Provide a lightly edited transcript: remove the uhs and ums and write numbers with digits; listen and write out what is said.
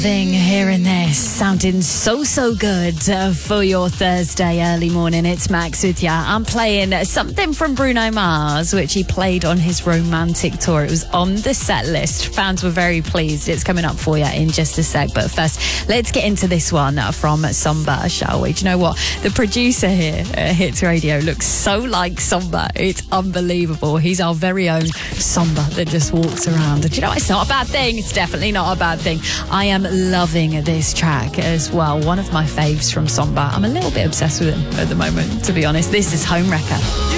Hearing this, sounding so good for your Thursday early morning. It's Max with ya. I'm playing something from Bruno Mars, which he played on his romantic tour. It was on the set list. Fans were very pleased. It's coming up for you in just a sec. But first, let's get into this one from Somba, shall we? Do you know what? The producer here at Hits Radio looks so like Somba. It's unbelievable. He's our very own Somba that just walks around. And you know what? It's not a bad thing. It's definitely not a bad thing. I am loving this track as well. One of my faves from Somba. I'm a little bit obsessed with him at the moment, to be honest. This is Home Wrecker.